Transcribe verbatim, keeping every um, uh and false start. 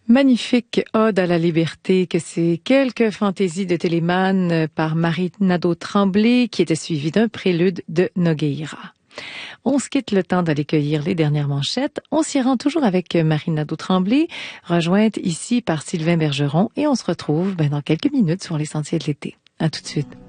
Magnifique ode à la liberté que c'est quelques fantaisies de Télémagne par Marie Nadeau-Tremblay qui était suivie d'un prélude de Nogueira. On se quitte le temps d'aller cueillir les dernières manchettes. On s'y rend toujours avec Marie Nadeau-Tremblay, rejointe ici par Sylvain Bergeron et on se retrouve ben, dans quelques minutes sur les sentiers de l'été. À tout de suite.